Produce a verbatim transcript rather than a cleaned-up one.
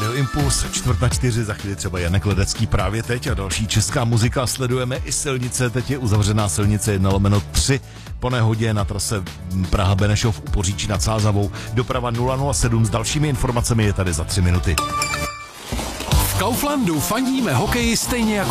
Rádio Impuls, čtvrt na čtyři, za chvíli třeba Janek Ledecký právě teď a další česká muzika. Sledujeme i silnice, teď je uzavřená silnice jedna lomeno tři po nehodě na trase Praha-Benešov u Poříčí nad Sázavou. Doprava nula nula sedm s dalšími informacemi je tady za tři minuty. V Kauflandu fandíme hokeji stejně jako